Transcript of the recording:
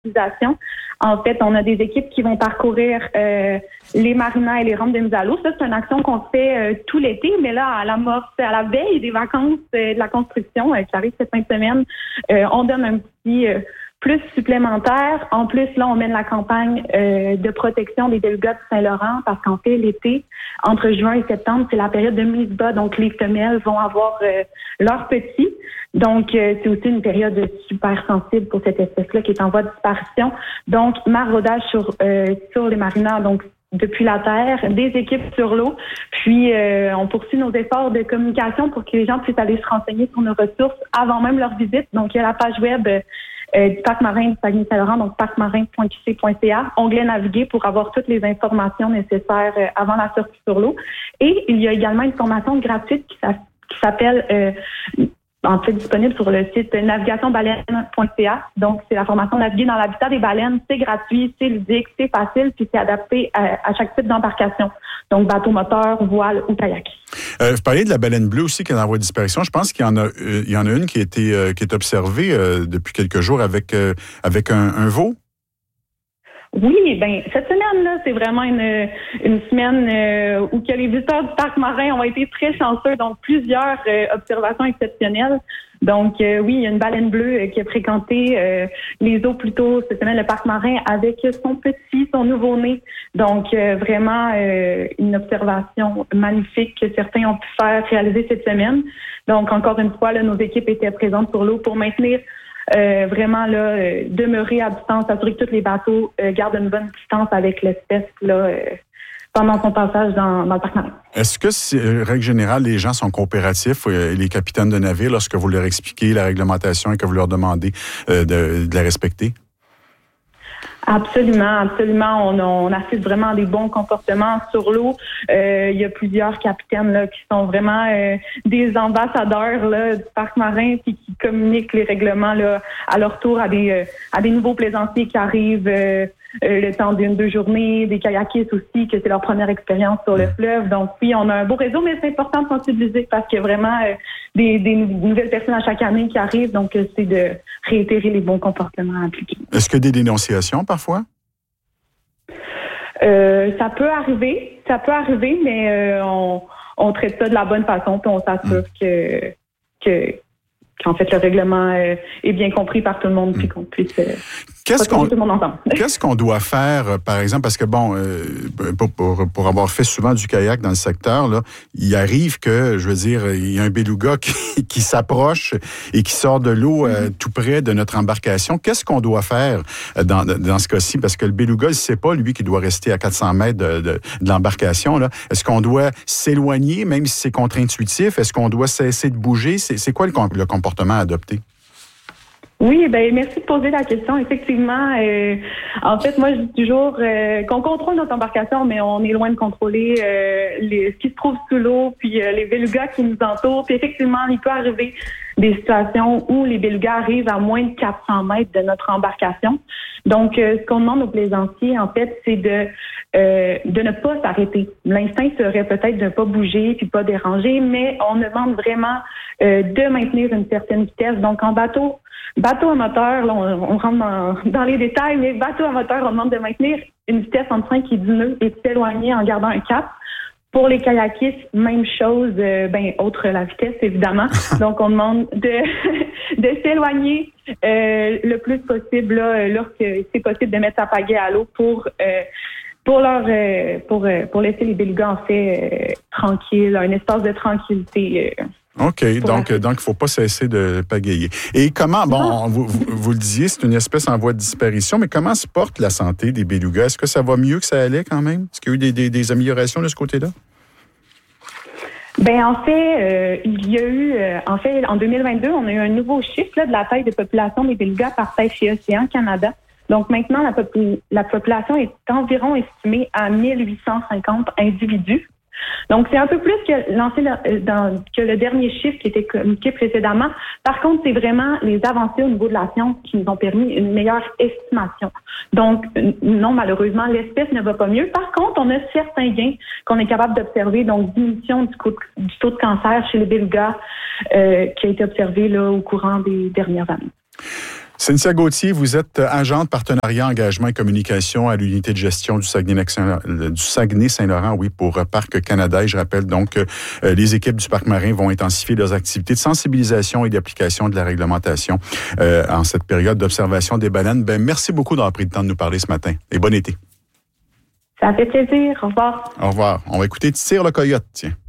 sensibilisation. En fait, on a des équipes qui vont parcourir les marinas et les rampes de mise à l'eau. Ça, c'est une action qu'on fait tout l'été, mais là, à la veille des vacances de la construction qui arrive cette fin de semaine, on donne un petit plus supplémentaire. En plus, là, on mène la campagne de protection des belugas de Saint-Laurent parce qu'en fait, l'été, entre juin et septembre, c'est la période de mise bas. Donc, les femelles vont avoir leurs petits. Donc, c'est aussi une période super sensible pour cette espèce-là qui est en voie de disparition. Donc, maraudage sur les marinas, donc depuis la terre, des équipes sur l'eau. Puis, on poursuit nos efforts de communication pour que les gens puissent aller se renseigner sur nos ressources avant même leur visite. Donc, il y a la page web du Parc marin du Saguenay-Saint-Laurent, donc parcmarin.qc.ca, onglet naviguer pour avoir toutes les informations nécessaires avant la sortie sur l'eau. Et il y a également une formation gratuite qui s'appelle en fait disponible sur le site navigationbaleine.ca. Donc, c'est la formation naviguer dans l'habitat des baleines. C'est gratuit, c'est ludique, c'est facile, puis c'est adapté à chaque type d'embarcation. Donc, bateau moteur, voile ou kayak. Vous parliez de la baleine bleue aussi qui est en voie de disparition. Je pense qu'il y en a une qui est observée depuis quelques jours avec un veau. Oui, ben cette semaine-là, c'est vraiment une semaine où que les visiteurs du parc marin ont été très chanceux, donc plusieurs observations exceptionnelles. Donc oui, il y a une baleine bleue qui a fréquenté les eaux plus tôt cette semaine, le parc marin, avec son nouveau-né. Donc vraiment une observation magnifique que certains ont pu faire réaliser cette semaine. Donc encore une fois, là, nos équipes étaient présentes sur l'eau pour maintenir vraiment là demeurer à distance, assurer que tous les bateaux gardent une bonne distance avec l'espèce là pendant son passage dans le parc marin. Est-ce que, règle générale, les gens sont coopératifs, les capitaines de navire, lorsque vous leur expliquez la réglementation et que vous leur demandez de la respecter? Absolument, absolument. On assiste vraiment à des bons comportements sur l'eau. Il y a plusieurs capitaines là qui sont vraiment des ambassadeurs là du parc marin puis qui communiquent les règlements là à leur tour à des nouveaux plaisanciers qui arrivent le temps d'1-2 journées, des kayakistes aussi que c'est leur première expérience sur le fleuve. Donc oui, on a un beau réseau, mais c'est important de sensibiliser parce qu'il y a vraiment des nouvelles personnes à chaque année qui arrivent. Donc c'est de réitérer les bons comportements appliqués. Est-ce que des dénonciations parfois? Ça peut arriver, mais on traite ça de la bonne façon, puis on s'assure qu'en fait le règlement est bien compris par tout le monde, puis qu'on puisse tout le monde ensemble. Qu'est-ce qu'on doit faire, par exemple, parce que bon, pour avoir fait souvent du kayak dans le secteur, là, il arrive que, je veux dire, il y a un beluga qui s'approche et qui sort de l'eau tout près de notre embarcation. Qu'est-ce qu'on doit faire dans ce cas-ci? Parce que le beluga, il ne sait pas, lui, qu'il doit rester à 400 mètres de l'embarcation, là. Est-ce qu'on doit s'éloigner, même si c'est contre-intuitif? Est-ce qu'on doit cesser de bouger? C'est quoi le comportement à adopter? Oui, ben merci de poser la question. Effectivement, en fait, moi, je dis toujours qu'on contrôle notre embarcation, mais on est loin de contrôler ce qui se trouve sous l'eau, puis les belugas qui nous entourent. Puis effectivement, il peut arriver des situations où les belugas arrivent à moins de 400 mètres de notre embarcation. Donc, ce qu'on demande aux plaisanciers, en fait, c'est de ne pas s'arrêter. L'instinct serait peut-être de ne pas bouger puis pas déranger, mais on demande vraiment de maintenir une certaine vitesse. Donc, en bateau à moteur, là, on rentre dans les détails, mais bateau à moteur, on demande de maintenir une vitesse entre 5 et 10 nœuds et de s'éloigner en gardant un cap. Pour les kayakistes, même chose, autre la vitesse, évidemment. Donc, on demande de s'éloigner le plus possible là, lorsque c'est possible de mettre sa pagaie à l'eau pour laisser les belugas en fait tranquilles, un espace de tranquillité. OK, donc il ne faut pas cesser de pagayer. Et comment, vous le disiez, c'est une espèce en voie de disparition, mais comment se porte la santé des belugas? Est-ce que ça va mieux que ça allait quand même? Est-ce qu'il y a eu des améliorations de ce côté-là? Ben en fait, il y a eu, en 2022, on a eu un nouveau chiffre là, de la taille de population des belugas par Pêche et Océan Canada. Donc maintenant, la population est environ estimée à 1850 individus. Donc, c'est un peu plus que le dernier chiffre qui était communiqué précédemment. Par contre, c'est vraiment les avancées au niveau de la science qui nous ont permis une meilleure estimation. Donc, non, malheureusement, l'espèce ne va pas mieux. Par contre, on a certains gains qu'on est capable d'observer. Donc, diminution du taux de cancer chez les belugas qui a été observé là, au courant des dernières années. Cynthia Gauthier, vous êtes agente partenariat, engagement et communication à l'unité de gestion du Saguenay-Saint-Laurent, oui, pour Parc Canada. Et je rappelle donc que les équipes du Parc marin vont intensifier leurs activités de sensibilisation et d'application de la réglementation en cette période d'observation des baleines. Merci beaucoup d'avoir pris le temps de nous parler ce matin et bon été. Ça fait plaisir. Au revoir. Au revoir. On va écouter Tire le coyote, tiens.